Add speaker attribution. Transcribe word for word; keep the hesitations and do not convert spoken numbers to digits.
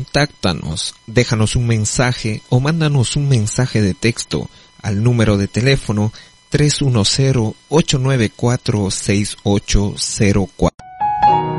Speaker 1: contáctanos, déjanos un mensaje o mándanos un mensaje de texto al número de teléfono tres uno cero, ocho nueve cuatro, seis ocho cero cuatro.